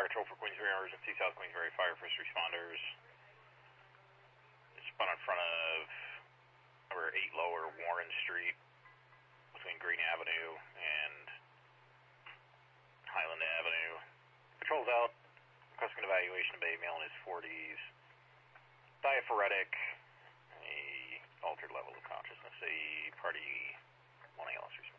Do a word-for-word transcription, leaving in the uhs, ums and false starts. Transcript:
Fire Patrol for Queensbury Emergency, South Queensbury Fire First Responders. Spun in front of number eight Lower Warren Street, between Green Avenue and Highland Avenue. Patrol's out, requesting an evaluation of Bay, male in his forties. Diaphoretic, a altered level of consciousness, a party one A L S response.